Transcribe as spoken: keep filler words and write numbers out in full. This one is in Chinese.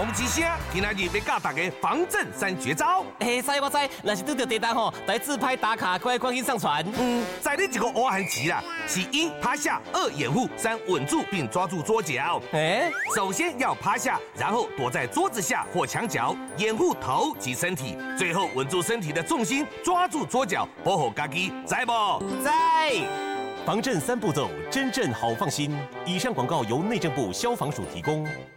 讲一声，今仔日要教大家防震三绝招。 哎，知我知，若是拄到地震吼，来自拍打卡，快快去上传。 嗯，在你这个挖痕期啦，是一趴下，二掩护，三稳住并抓住桌角。哎，首先要趴下，然后躲在桌子下或墙角，掩护头及身体，最后稳住身体的重心，抓住桌角，保护家己，知不？ 在。 防震三步骤，真正好放心。以上广告由内政部消防署提供。